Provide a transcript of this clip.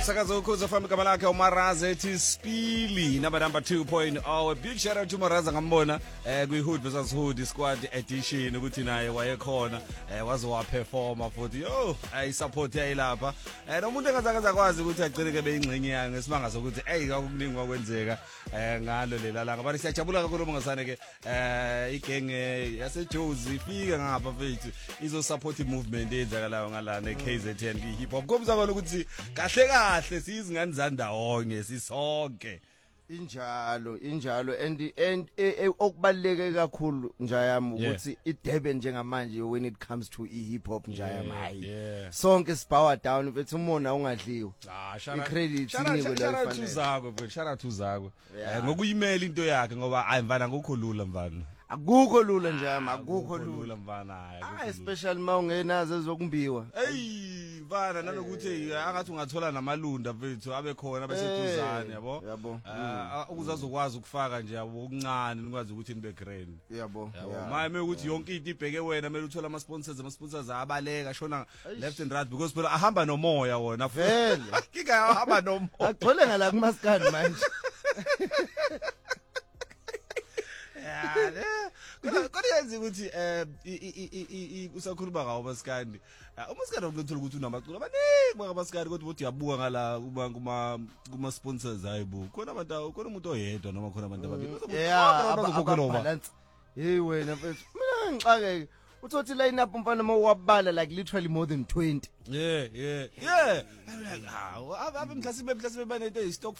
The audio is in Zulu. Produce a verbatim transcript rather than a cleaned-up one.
Sakazo Ukhuza from igama lakhe uMaraza ethi Spili number number two point oh. A big shout out to Maraza ngambona eh kwi Hood versus Hood squad edition ukuthi naye wayekhona eh waze wa performa futhi yo ay support yayilapha eh nomuntu engazange akwazi ukuthi agcine ke beyingxenye yange simanga sokuthi hey akukuningi kwakwenzeka eh ngalo lela langa bani siyajabula kakhulu mongasane ke eh igenge yase Jozi ifika ngapha mfethu izo support movement eyenzakalayo ngalana eK Z N ki hip hop komzakala ukuthi kahle kahle sizingane zandawonye sisonke injalo injalo and and okubaleke kakhulu njayami ukuthi iDurban njengamanje when it comes to hip hop njayami hayi sonke sipower down mfethu umona ungadliwa ah credit inikwe la ifanele zako mfethu shout out uzako ngokuyimela into yakhe ngoba ayimvana ngokho lula mvana akukho lula njayami akukho lula mvana hayi especially mawungenazo ezokumbiwa hey mfana nanokuthi angathi ungathola namalunda mfethu abe khona beseduzane yabo yabo ukuze azokwazi ukufaka nje yabo okuncane nikwazi ukuthi nibe grand yabo maye mekuthi yonke into ibheke wena mele uthola ama sponsors ama sponsors abaleka shona left and right because phela ahamba nomoya wona vele kika ahamba nomoya agcole ngala kumaskandi manje yeah kodwa yenza ukuthi eh usakhuluma ngawo maskandi umaskandi ukuthola ukuthi unamaculo abaningi bakabaskandi kodwa uthi uyabuka ngala kuma kuma kuma sponsors hayibo khona abantu khona umuntu oyedwa noma khona abantu ababili yeah hey wena mfethu mina ngixakeke uthothi line up umfana mawabala like literally more than twenty yeah yeah yeah I'm like ah abe mhlasibe mhlasibe banento stock